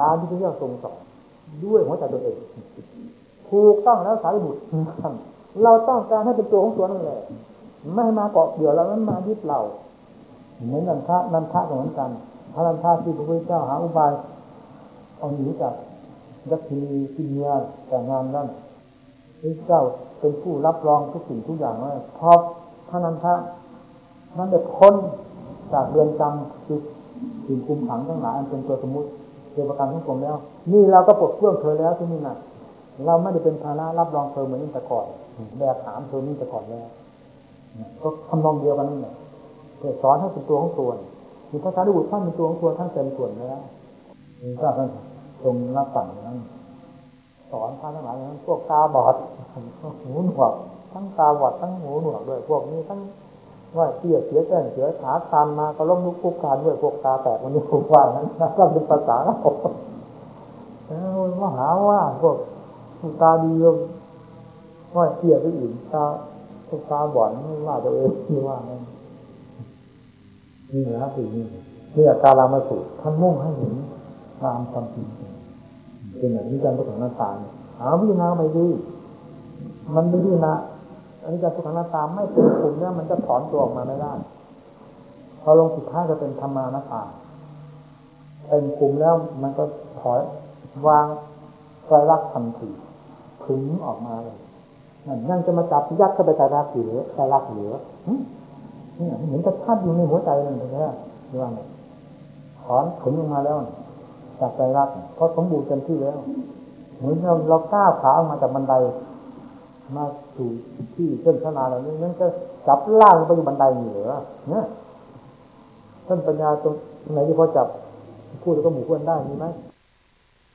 ตามที่พระเจ้าทรงสอนด้วยหัวใจตัวเองถูกต้องแล้วสายบุตรเราต้องการให้เป็นตัวของตัวนั่นแหละไม่มาเกาะเกี่ยวแล้วมันมายึดเราเหมือนนันทะเหมือนกันพระนันทะที่พระพุทธเจ้าหาอุบายเอาหนีจากยักษ์ที่เมียแต่งงานนั่นพระเจ้าเป็นผู้รับรองทุกสิ่งทุกอย่างว่าพอพระนันทะนั้นได้พ้นจากเรือนจำคือสิ่งคุมขังทั้งหลายอันเป็นตัวสมมุติเกี่ยวกับการทั้งปวงแล้วนี่เราก็ปลดเปลื้องเธอแล้วที่นี่นะเราไม่ได้เป็นภาระรับรองเธอเหมือนแต่ก่อนแบกถามเธอนี่แต่ก่อนแล้วก็ทำนองเดียวกันนั่นแหละเพื่อสอนให้เป็นตัวของตัวมีพระสารีบุตรท่านเป็นตัวของตัวท่านเต็มส่วนแล้วก็ท่านทรงรับสั่งนั้นสอนพระทั้งหลายนั้นพวกตาบอดหูหนวกทั้งตาบอดทั้งหูหนวกด้วยพวกนี้ทั้งว่าเสียแก้งเสียขาตามมาก็ล้มลุกคลุกคลานด้วยพวกตาแตกวันนี้ผมว่านั้นก็เป็นภาษาเราว่าหาว่าพวกตาดีว่าเสียไปอื่นตาบอดไม่ว่าตัวเองที่ว่านั่นนี่นะสิ่งนี้นี่อาการรามาสุท่านมุ่งให้เห็นตามความจริงเป็นอย่างนี้การทุกขังหน้าตาหาวิญญาณไม่ดีมันไม่ดีนะอันนี้การทุกขังหน้าตาไม่เป็นกลุ่มเนี่ยมันจะถอนตัวออกมาไม่ได้พอลงสุดท้ายจะเป็นธรรมานาตาเป็นกลุ่มแล้วมันก็ถอยวางไตรลักษณ์ทันทีถึงออกมาเลยนั่นยังจะมาจับยัดเข้าไปไตรลักษณ์เหลือไตรลักษณ์เหลือนี่เหมือนกับชัดอยู่ในหัวใจนั่นแท้ๆว่าถอนถึงออกมาแล้วจากไตรลักษณ์เพราะสมบูรณ์เต็มที่แล้วเหมือนเราก้าวขาออกมาจากบันไดมาสู่ที่เส้นขนาดเหล่านี้นั่นก็จับล่างไปอยู่บันไดเหนือเนี่ยท่านปัญญาตรงไหนที่พอจับพูดแล้วก็หมู่เพื่อนได้มีไหม